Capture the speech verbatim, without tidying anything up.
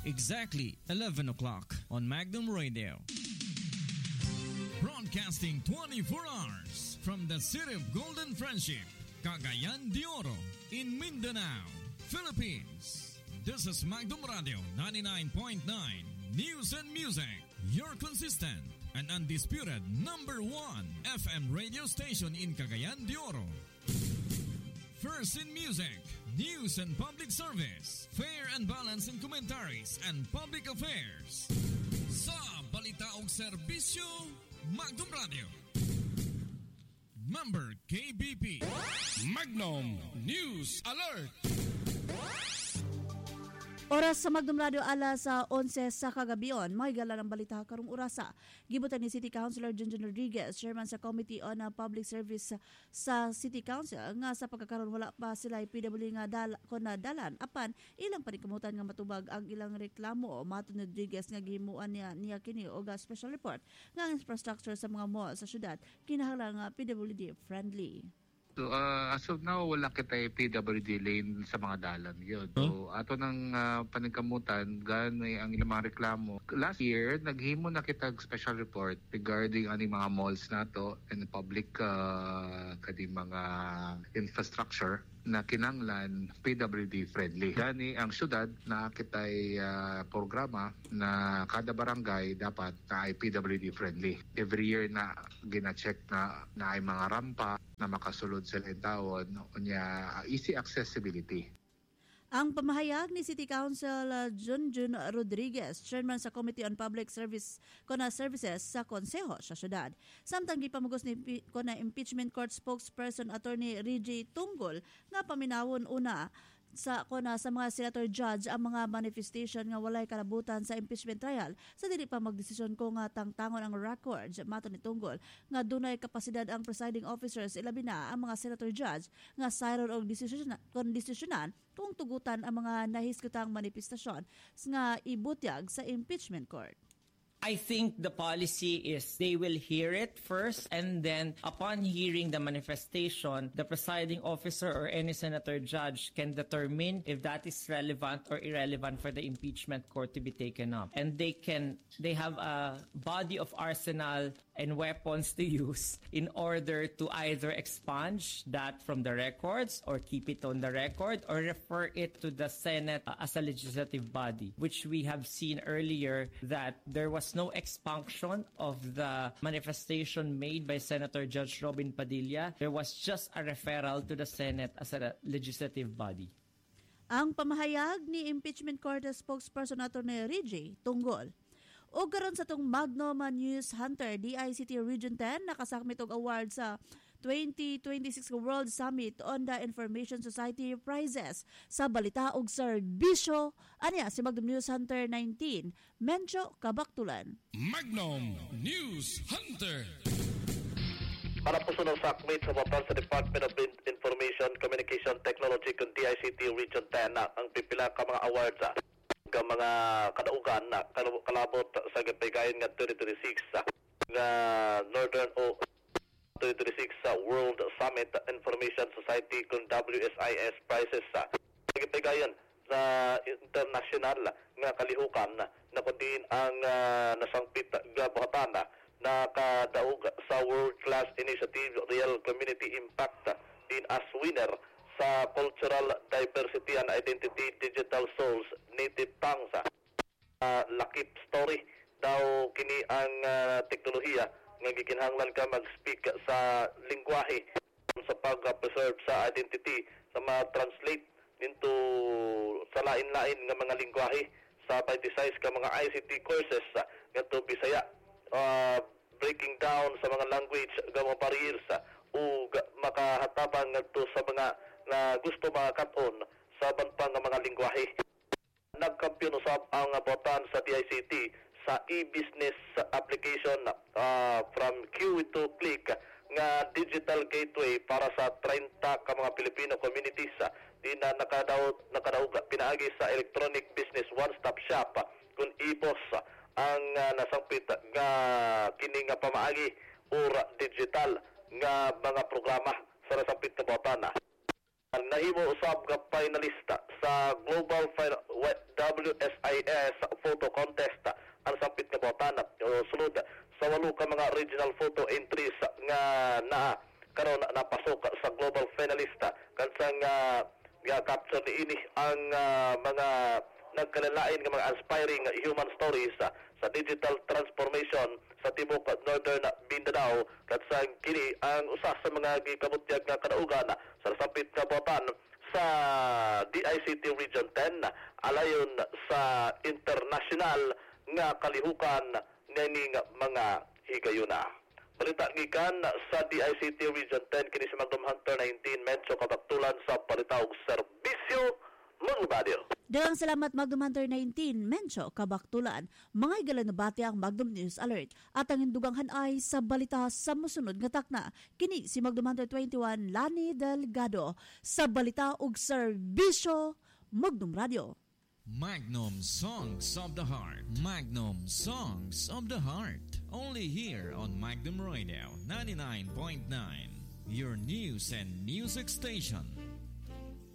exactly eleven o'clock on Magnum Radio. Broadcasting twenty-four hours from the city of Golden Friendship, Cagayan de Oro, in Mindanao, Philippines. This is Magnum Radio ninety-nine point nine News and Music, your consistent and undisputed number one F M radio station in Cagayan de Oro. First in music, news and public service, fair and balanced in commentaries and public affairs. Sa balita o serbisyo, Magnum Radio. Member K B P. Magnum News Alert. Oras sa Magnum Radio alas sa onse sa kagabion. Mahigala ng balita karong orasa. Gibutan ni City Councilor Junjun Rodriguez, Chairman sa Committee on Public Service sa City Council, nga sa pagkakaroon wala pa sila P W nga dal kon na dalan apan ilang panikamutan nga matubag ang ilang reklamo. Matud ni Rodriguez nga gihimuan niya niya kini og special report nga ang infrastructure sa mga mall sa syudad kinahanglan nga P W D friendly. So, uh, as of now, wala kita P W D lane sa mga dalan yun. So, ato ng uh, paningkamutan, gano'y ang ilang mga reklamo. Last year, naghimo na kita special report regarding aning mga malls nato and public uh, kadi mga infrastructure na kinanglan P W D friendly. Gani ang syudad na kitay uh, programa na kada barangay dapat na ay P W D friendly. Every year na gina-check na na ay mga rampa na makasulod sa tawon unya uh, easy accessibility. Ang pamahayag ni City Council uh, Junjun Rodriguez, Chairman sa Committee on Public Service Kona Services sa Konseho sa syudad. Samtang gipamugos ni Kona Impeachment Court Spokesperson Attorney Rigi Tunggol nga paminawon una sa Kona sa mga senator judge ang mga manifestation nga walay kalabutan sa impeachment trial sa dili pa magdesisyon ko nga tangtangon ang records. Mato ni Tunggol nga dunay kapasidad ang presiding officers ilabi na ang mga senator judge nga sayron og desisyonan kon desisyonan kung tugutan ang mga nahiskutang manifestasyon nga ibutyag sa impeachment court. I think the policy is they will hear it first, and then upon hearing the manifestation, the presiding officer or any senator judge can determine if that is relevant or irrelevant for the impeachment court to be taken up. And they can, they have a body of arsenal and weapons to use in order to either expunge that from the records or keep it on the record or refer it to the Senate uh, as a legislative body, which we have seen earlier that there was no expunction of the manifestation made by Senator Judge Robin Padilla. There was just a referral to the Senate as a legislative body. Ang pamahayag ni Impeachment Court Spokesperson Attorney Rigi Tunggol. O karon sa tong Magnum News Hunter D I C T Region ten nakasakmit og award sa twenty twenty-six World Summit on the Information Society Prizes sa balita og serbisyo. Anya si Magnum News Hunter nineteen, Mencho Kabaktulan. Magnum News Hunter. Para po sa sakmit sa papan sa Department of Information Communication Technology kung D I C T Region ten ang pipila ka mga awards ka mga kadaugan na kalabot sa gapigayon nga twenty twenty-six nga Northern o twenty twenty-six sa World Summit Information Society kung W S I S Prizes sa gapigayon sa international nga kalihukan na kundi ang uh, nasangpit nga buhatan na kadaog sa World Class Initiative Real Community Impact din as winner sa Cultural Diversity and Identity Digital Souls Native Tongues. Uh, Lakip Story daw kini ang uh, teknolohiya nga gikinahanglan ka mag-speak sa lingwahe sa pag-preserve sa identity sa ma-translate into sa lain-lain nga mga lingwahe sa pag-design ka mga I C T courses uh, nga to Bisaya. Uh, breaking down sa mga language nga mga barriers uh, o makahatabang ngadto sa mga na gusto makaton sa banpang nga mga lingwahe. Nagkampiyon usab ang botan sa D I C T sa e-business application uh, from Q to Click nga digital gateway para sa thirty ka mga Filipino communities uh, di na nakadaw nakadaog pinaagi sa electronic business one-stop shop uh, kung e-boss uh, ang uh, nasangpit nga kini nga pamaagi or digital nga mga programa sa nasangpit na botan. Uh. Ang nahimo usab nga finalista sa Global Fin- W S I S Photo Contest ang sampit nga botan o sunod sa walo ka mga regional photo entries nga na karon napasok sa global finalista kansang uh, nga capture ni ini ang uh, mga nagkalalain nga mga aspiring human stories uh, sa digital transformation sa tibok Northern Mindanao kansang kini ang usa sa mga gikabutyag nga kadaugan sa sampit nga botan sa D I C T Region ten alayon sa international nga kalihukan nganing mga higayuna. Balita gikan sa D I C T Region ten kini si Magnum Hunter nineteen medyo kabaktulan sa palitaw serbisyo mga radio. Daghang salamat Magnum Hunter nineteen Mencho kabaktulan. Mga igalan na bati ang Magnum News Alert at ang indugang hanay sa balita sa musunod nga takna. Kini si Magnum Hunter twenty-one Lani Delgado sa balita ug serbisyo Magnum Radio. Magnum Songs of the Heart. Magnum Songs of the Heart. Only here on Magnum Radio ninety-nine point nine. Your news and music station.